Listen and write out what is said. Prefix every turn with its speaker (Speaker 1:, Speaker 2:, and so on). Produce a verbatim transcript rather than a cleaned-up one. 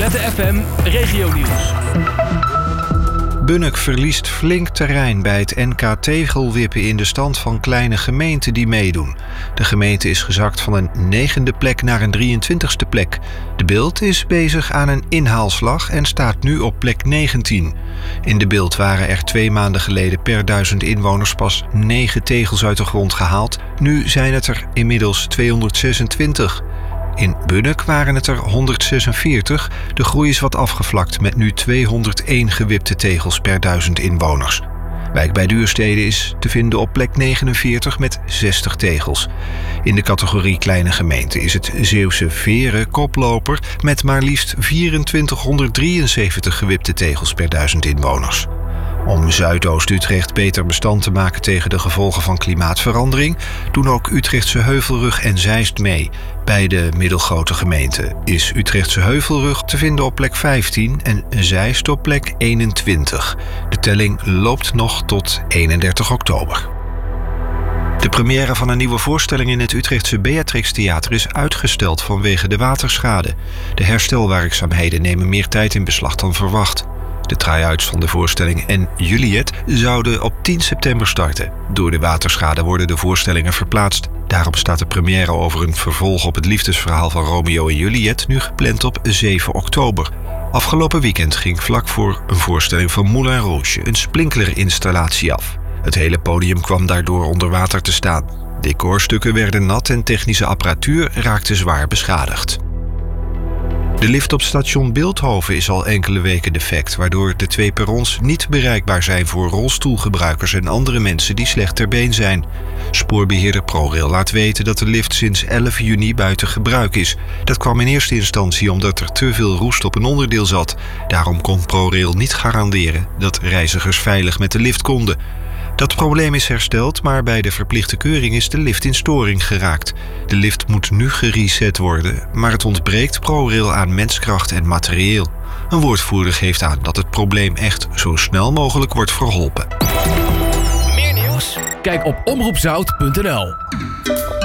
Speaker 1: Z F M Regionieuws.
Speaker 2: Bunnik verliest flink terrein bij het N K tegelwippen in de stand van kleine gemeenten die meedoen. De gemeente is gezakt van een negende plek naar een drieëntwintigste plek. De Bilt is bezig aan een inhaalslag en staat nu op plek negentien. In de Bilt waren er twee maanden geleden per duizend inwoners pas negen tegels uit de grond gehaald. Nu zijn het er inmiddels tweehonderdzesentwintig. In Bunnik waren het er honderdzesenveertig. De groei is wat afgevlakt met nu tweehonderdéén gewipte tegels per duizend inwoners. Wijk bij Duurstede is te vinden op plek negenenveertig met zestig tegels. In de categorie kleine gemeente is het Zeeuwse Veren koploper met maar liefst vierentwintighonderddrieënzeventig gewipte tegels per duizend inwoners. Om Zuidoost-Utrecht beter bestand te maken tegen de gevolgen van klimaatverandering doen ook Utrechtse Heuvelrug en Zeist mee. Bij de middelgrote gemeenten is Utrechtse Heuvelrug te vinden op plek vijftien en Zeist op plek eenentwintig. De telling loopt nog tot eenendertig oktober. De première van een nieuwe voorstelling in het Utrechtse Beatrix Theater is uitgesteld vanwege de waterschade. De herstelwerkzaamheden nemen meer tijd in beslag dan verwacht. De try-outs van de voorstelling en Juliet zouden op tien september starten. Door de waterschade worden de voorstellingen verplaatst. Daarom staat de première over een vervolg op het liefdesverhaal van Romeo en Juliet nu gepland op zeven oktober. Afgelopen weekend ging vlak voor een voorstelling van Moulin Rouge een sprinklerinstallatie af. Het hele podium kwam daardoor onder water te staan. Decorstukken werden nat en technische apparatuur raakte zwaar beschadigd. De lift op station Bilthoven is al enkele weken defect, waardoor de twee perrons niet bereikbaar zijn voor rolstoelgebruikers en andere mensen die slecht ter been zijn. Spoorbeheerder ProRail laat weten dat de lift sinds elf juni buiten gebruik is. Dat kwam in eerste instantie omdat er te veel roest op een onderdeel zat. Daarom kon ProRail niet garanderen dat reizigers veilig met de lift konden. Dat probleem is hersteld, maar bij de verplichte keuring is de lift in storing geraakt. De lift moet nu gereset worden, maar het ontbreekt ProRail aan menskracht en materieel. Een woordvoerder geeft aan dat het probleem echt zo snel mogelijk wordt verholpen.
Speaker 1: Meer nieuws? Kijk op omroep zout punt n l.